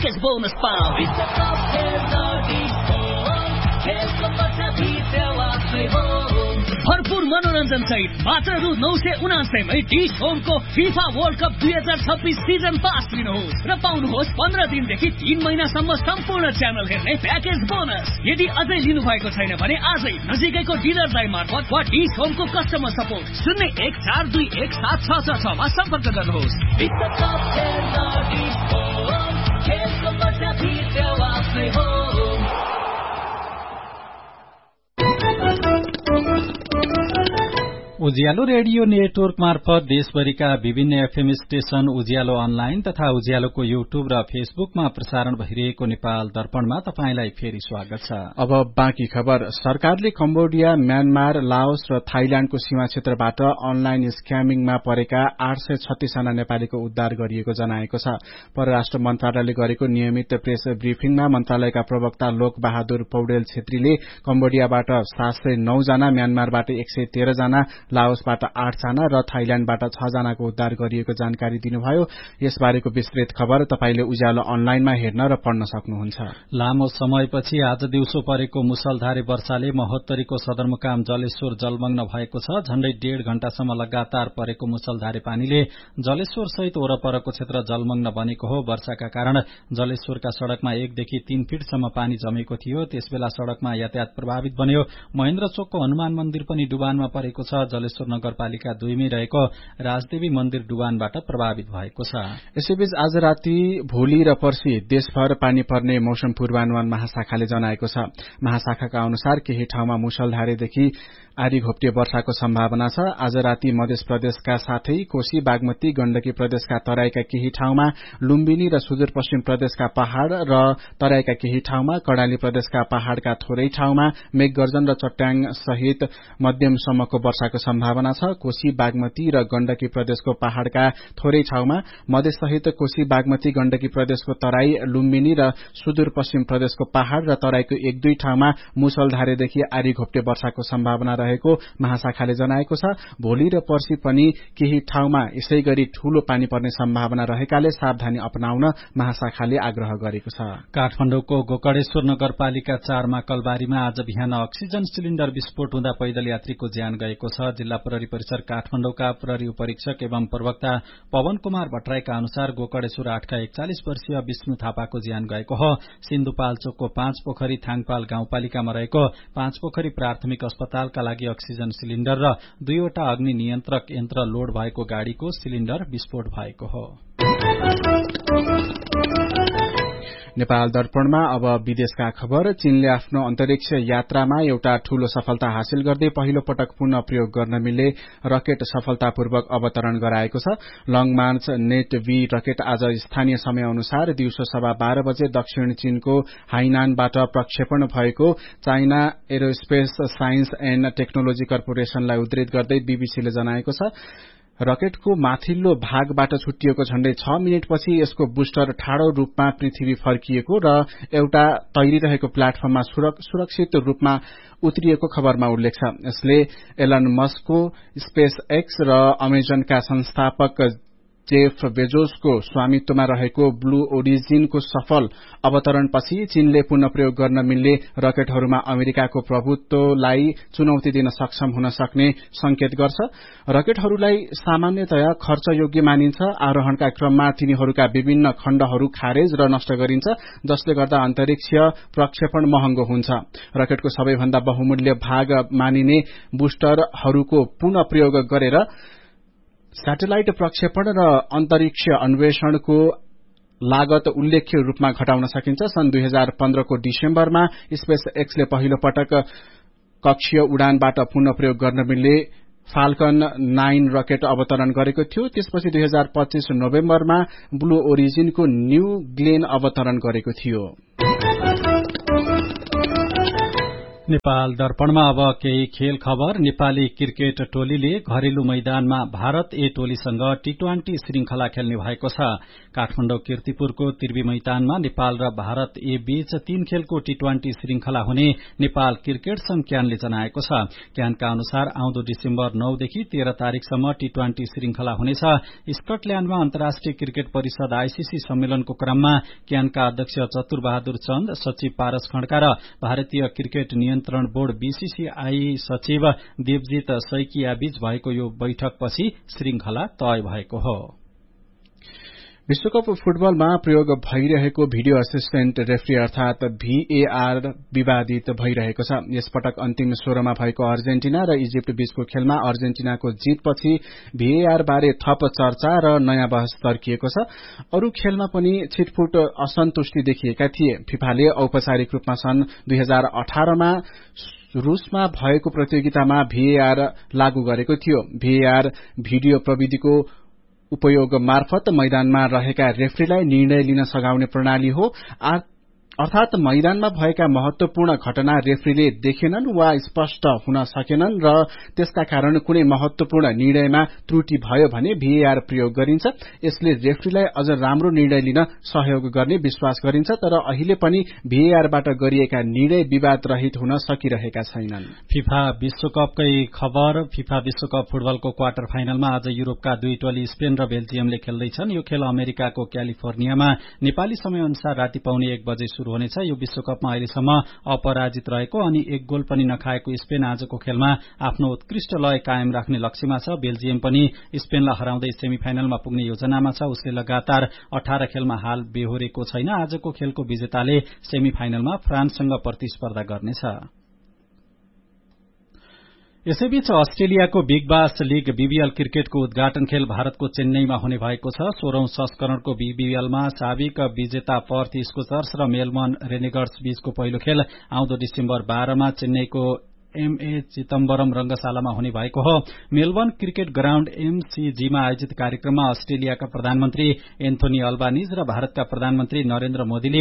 Package bonus पाऊ। भरपूर मनोरञ्जन सहित मात्र रु 979 मै dish होमको FIFA world cup 2026 season pass लिनुहोस् र पाउनुहोस् 15 दिनदेखि 3 महिनासम्म सम्पूर्ण च्यानल हेर्ने प्याकेज बोनस। यदि अझै लिनु भएको छैन भने आजै नजिकैको डिलर दाइ मार्फत वा डिश होमको कस्टमर सपोर्ट 0142176666 मा सम्पर्क गर्नुहोस्। उज्यालो रेडियो नेटवर्क मार्फत देशभरिका विभिन्न एफएम स्टेशन, उज्यालो अनलाइन तथा उज्यालोको युट्युब र फेसबुकमा प्रसारण भइरहेको नेपाल दर्पणमा तपाईंलाई फेरि स्वागत छ। अब बाँकी खबर। सरकारले कम्बोडिया, म्यानमार, लाओस र थाइल्याण्डको सीमा क्षेत्रबाट अनलाइन स्क्यामिङमा परेका 836 जना नेपालीको उद्धार गरिएको जनाएको छ। परराष्ट्र मन्त्रालयले गरेको नियमित प्रेस ब्रिफिङमा मन्त्रालयका प्रवक्ता लोक बहादुर पौडेल छेत्रीले कम्बोडियाबाट 709 जना, म्यानमारबाट 113 जना, लाओसबाट 8 जना र थाइल्याण्डबाट 6 जनाको उद्धार गरिएको जानकारी दिनुभयो। यसबारेको विस्तृत खबर तपाईले उज्यालो अनलाइनमा हेर्न र पढ्न सक्नुहुन्छ। लामो समयपछि आज दिउँसो परेको मुसलधारे वर्षाले महोत्तरीको सदरमुकाम जलेश्वर जलमग्न भएको छ। झण्डै 1.5 घण्टासम्म लगातार परेको मुसलधारे पानीले जलेश्वर सहित वरपरको क्षेत्र जलमग्न बनेको हो। वर्षाका कारण जलेश्वरका सड़कमा 1 देखि 3 फिटसम्म पानी जमेको थियो। त्यसबेला सड़कमा यातायात प्रभावित बन्यो। महेन्द्र चोकको हनुमान मन्दिर पनि डुबानमा परेको छ। जलेश्वर नगरपालिका 2 मै रहेको राजदेवी मन्दिर डुबानबाट प्रभावित भएको छ। यसैबीच आज राति, भोलि र पर्सि देशभर पानी पर्ने मौसम पूर्वानुमान महाशाखाले जनाएको छ। महाशाखाका अनुसार केही ठाउँमा मुसलधारेदेखि आधी घोप्टे वर्षाको सम्भावना छ। आज राति मध्य प्रदेशका साथै कोशी, बागमती, गण्डकी प्रदेशका तराईका केही ठाउँमा, लुम्बिनी र सुदूरपश्चिम प्रदेशका पहाड़ र तराईका केही ठाउँमा, कर्णाली प्रदेशका पहाड़का थोरै ठाउँमा मेघगर्जन र चट्याङ सहित मध्यमसम्मको वर्षाको सम्भावना छ। कोशी, बागमती र गण्डकी प्रदेशको पहाड़का थोरै ठाउँमा, मध्य सहित कोशी, बागमती, गण्डकी प्रदेशको तराई, लुम्बिनी र सुदूरपश्चिम प्रदेशको पहाड़ र तराईको 1-2 ठाउँमा मुसलधारेदेखि आधी घोप्टे वर्षाको सम्भावना रहेको महाशाखाले जनाएको छ। भोलि र पर्सि पनि केही ठाउँमा यसै गरी ठूलो पानी पर्ने सम्भावना रहेकाले सावधानी अपनाउन महाशाखाले आग्रह गरेको छ। काठमाडौँको गोकर्णेश्वर नगरपालिका 4 मा कलबारीमा आज बिहान अक्सिजन सिलिण्डर विस्फोट हुँदा पैदल यात्रीको ज्यान गएको छ। जिल्ला प्रहरी परिसर काठमाडौँका प्रहरी उपरीक्षक एवं प्रवक्ता पवन कुमार भट्टराईका अनुसार गोकर्णेश्वर 8 का 41 वर्षीय विष्णु थापाको ज्यान गएको हो। सिन्धुपाल्चोकको 5 पोखरी थाङपाल गाउँपालिकामा रहेको 5 पोखरी प्राथमिक अस्पतालका लागि अक्सिजन सिलिण्डर र 2 वटा अग्नि नियन्त्रक यन्त्र लोड भएको गाड़ीको सिलिण्डर विस्फोट भएको हो। नेपाल दर्पणमा अब विदेशका खबर। चीनले आफ्नो अन्तरिक्ष यात्रामा एउटा ठूलो सफलता हासिल गर्दै पहिलो पटक पुनः प्रयोग गर्न मिल्ने रकेट सफलतापूर्वक अवतरण गराएको छ। Long March net V rocket आज स्थानीय समय अनुसार दिउँसो 12:15 बजे दक्षिण चीनको हाइनानबाट प्रक्षेपण भएको China aerospace science and technology कर्पोरेशनलाई उद्धृत गर्दै बीबीसीले जनाएको छ। रकेटको माथिल्लो भागबाट छुट्टिएको झण्डै 6 मिनेटपछि यसको बुस्टर ठाडो रूपमा पृथ्वी फर्किएको र एउटा तैरिरहेको प्लेटफर्ममा सुरक्षित रूपमा उत्रिएको खबरमा उल्लेख छ। यसले एलन मस्कको स्पेस एक्स र अमेजनका संस्थापक जेफ बेजोसको स्वामित्वमा रहेको ब्लू ओरिजिनको सफल अवतरणपछि चीनले पुनः प्रयोग गर्न मिल्ने रकेटहरूमा अमेरिकाको प्रभुत्वलाई चुनौती दिन सक्षम हुन सक्ने संकेत गर्छ। रकेटहरूलाई सामान्यतया खर्चयोग्य मानिन्छ। आरोहणका क्रममा तिनीहरूका विभिन्न खण्डहरू खारेज र नष्ट गरिन्छ, जसले गर्दा अन्तरिक्ष प्रक्षेपण महँगो हुन्छ। रकेटको सबैभन्दा बहुमूल्य भाग मानिने बुस्टरहरूको पुनः प्रयोग गरेर सैटेलाइट प्रक्षेपण र अन्तरिक्ष अन्वेषणको लागत उल्लेख्य रूपमा घटाउन सकिन्छ। सन् 2015 को डिसेम्बरमा स्पेस एक्सले पहिलो पटक कक्षीय उडानबाट पुनः प्रयोग गर्न मिल्ने फाल्कन 9 रकेट अवतरण गरेको थियो। त्यसपछि 2025 नोभेम्बरमा ब्लू ओरिजिनको न्यू ग्लेन अवतरण गरेको थियो। नेपाल दर्पणमा अब केही खेल खबर। नेपाली क्रिकेट टोलीले घरेलु मैदानमा भारत ए टोलीसँग टी20 श्रृंखला खेल्ने भएको छ। काठमाडौँ कीर्तिपुरको त्रिवी मैदानमा नेपाल र भारत ए बीच 3 खेलको टी20 श्रृंखला हुने नेपाल क्रिकेट संघ क्यानले जनाएको छ। क्यानका अनुसार आउँदो डिसेम्बर 9 देखि 13 तारिकसम्म टी20 श्रृंखला हुनेछ। स्कटल्याण्डमा अन्तर्राष्ट्रिय क्रिकेट परिषद आईसीसी सम्मेलनको क्रममा क्यानका अध्यक्ष चतुर बहादुर चन्द, सचिव पारस खड्का र भारतीय क्रिकेट नियन्त्रण बोर्ड बीसीसीआई सचिव देवजित सैकिया बीच भएको यो बैठकपछि श्रृंखला तय भएको हो। विश्वकप फुटबलमा प्रयोग भइरहेको भिडियो असिस्टेन्ट रेफ्री अर्थात भीएआर विवादित भइरहेको छ। यसपटक अन्तिम 16 मा भएको अर्जेन्टिना र इजिप्ट बीचको खेलमा अर्जेन्टिनाको जीतपछि भीएआर बारे थप चर्चा र नयाँ बहस तर्किएको छ। अरू खेलमा पनि छिटफुट असन्तुष्टि देखिएका थिए। फिफाले औपचारिक रूपमा सन् 2018 मा रूसमा भएको प्रतियोगितामा भीएआर लागू गरेको थियो। भीएआर भिडियो प्रविधिको उपयोग मार्फत मैदानमा रहेका रेफ्रीलाई निर्णय लिन सघाउने प्रणाली हो। अर्थात मैदानमा भएका महत्वपूर्ण घटना रेफ्रीले देखेनन् वा स्पष्ट हुन सकेनन् र त्यसका कारण कुनै महत्वपूर्ण निर्णयमा त्रुटि भयो भने भीएआर प्रयोग गरिन्छ। यसले रेफ्रीलाई अझ राम्रो निर्णय लिन सहयोग गर्ने विश्वास गरिन्छ। तर अहिले पनि भीएआरबाट गरिएका निर्णय विवाद रहित हुन सकिरहेका छैनन्। फिफा विश्वकपकै खबर। फिफा विश्वकप फुटबलको क्वार्टर फाइनलमा आज युरोपका दुई टोली स्पेन र बेल्जियमले खेल्दैछन्। यो खेल अमेरिकाको क्यालिफोर्नियामा नेपाली समय अनुसार राति पाउने 1 बजे शुरू हुनेछ। यो विश्वकपमा अहिलेसम्म अपराजित रहेको अनि 1 गोल पनि नखाएको स्पेन आजको खेलमा आफ्नो उत्कृष्ट लय कायम राख्ने लक्ष्यमा छ। बेल्जियम पनि स्पेनलाई हराउँदै सेमिफाइनलमा पुग्ने योजनामा छ। उसले लगातार 18 खेलमा हाल बेहोरेको छैन। आजको खेलको विजेताले सेमिफाइनलमा फ्रान्ससँग प्रतिस्पर्धा गर्नेछ। यसैबीच अस्ट्रेलियाको बिग बास लीग बीबीएल क्रिकेटको उद्घाटन खेल भारतको चेन्नईमा हुने भएको छ। 16औं संस्करणको बीबीएलमा साबिक विजेता पर्थ स्कोचर्स र मेलबर्न रेनेगर्स बीचको पहिलो खेल आउँदो डिसेम्बर 12 मा चेन्नईको एमए चिदम्बरम रंगशालामा हुने भएको हो। मेलबर्न क्रिकेट ग्राउण्ड एमसीजीमा आयोजित कार्यक्रममा अस्ट्रेलियाका प्रधानमन्त्री एन्थोनी अल्बानिज र भारतका प्रधानमन्त्री नरेन्द्र मोदीले